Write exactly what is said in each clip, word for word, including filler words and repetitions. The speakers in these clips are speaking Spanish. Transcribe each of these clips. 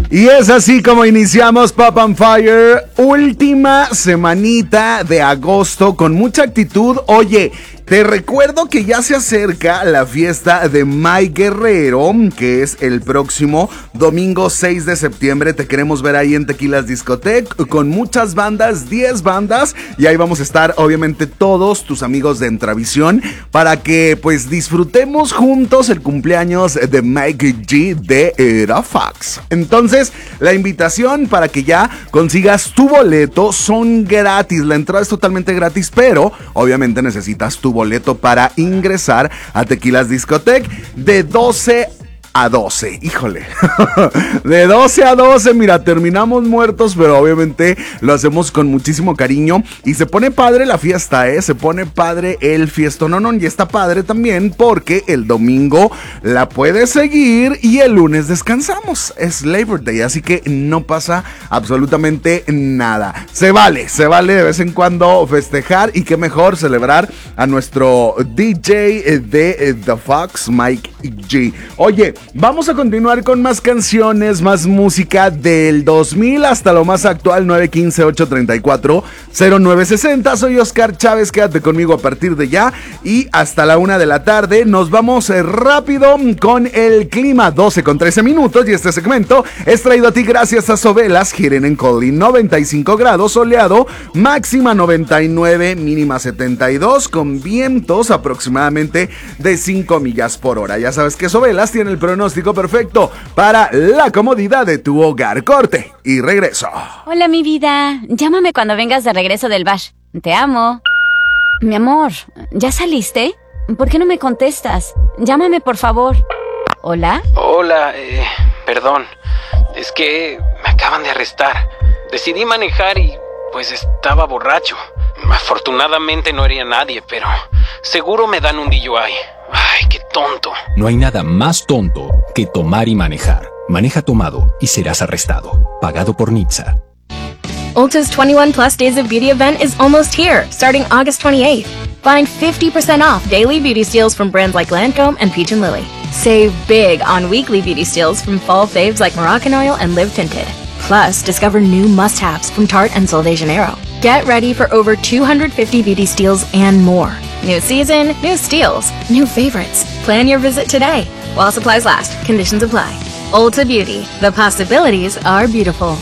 Y es así como iniciamos Pop on Fire, última semanita de agosto con mucha actitud. Oye, te recuerdo que ya se acerca la fiesta de Mike Guerrero, que es el próximo domingo seis de septiembre. Te queremos ver ahí en Tequilas Discotec con muchas bandas, diez bandas, y ahí vamos a estar obviamente todos tus amigos de Entravisión para que pues disfrutemos juntos el cumpleaños de Mike G de Era Fax. Entonces, la invitación para que ya consigas tu boleto son gratis, la entrada es totalmente gratis, pero obviamente necesitas tu boleto para ingresar a Tequilas Discotec de doce a doce, híjole, de doce a doce, mira, terminamos muertos, pero obviamente lo hacemos con muchísimo cariño y se pone padre la fiesta, eh, se pone padre el fiestononón y está padre también porque el domingo la puedes seguir y el lunes descansamos, es Labor Day, así que no pasa absolutamente nada, se vale, se vale de vez en cuando festejar y qué mejor celebrar a nuestro D J de The Fox, Mike G. Oye, vamos a continuar con más canciones, más música del dos mil hasta lo más actual. Nueve uno cinco, ocho tres cuatro, cero nueve seis cero. Soy Oscar Chávez, quédate conmigo a partir de ya y hasta la una de la tarde. Nos vamos eh, rápido con el clima, doce con trece minutos, y este segmento es traído a ti gracias a Sobelas. Giren en Colin, noventa y cinco grados, soleado, máxima noventa y nueve, mínima setenta y dos, con vientos aproximadamente de cinco millas por hora. Ya sabes que Sobelas tiene el pronóstico perfecto para la comodidad de tu hogar. Corte y regreso. Hola, mi vida. Llámame cuando vengas de regreso del bash. Te amo. Mi amor, ¿ya saliste? ¿Por qué no me contestas? Llámame, por favor. ¿Hola? Hola, eh, perdón. Es que me acaban de arrestar. Decidí manejar y pues estaba borracho. Afortunadamente no hería a nadie, pero seguro me dan un D U I. Ay, qué tonto. No hay nada más tonto que tomar y manejar. Maneja tomado y serás arrestado. Pagado por N H T S A. Ulta's twenty-one plus Days of Beauty event is almost here, starting August twenty-eighth. Find fifty percent off daily beauty steals from brands like Lancome and Peach and Lily. Save big on weekly beauty steals from fall faves like Moroccan Oil and Live Tinted. Plus, discover new must-haves from Tarte and Sol de Janeiro. Get ready for over two hundred fifty beauty steals and more. New season, new steals, new favorites. Plan your visit today. While supplies last, conditions apply. Ulta Beauty, the possibilities are beautiful.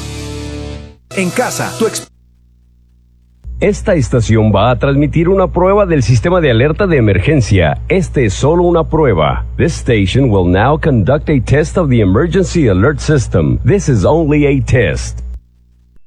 En casa, tu exp- Esta estación va a transmitir una prueba del sistema de alerta de emergencia. Este es solo una prueba. This station will now conduct a test of the emergency alert system. This is only a test.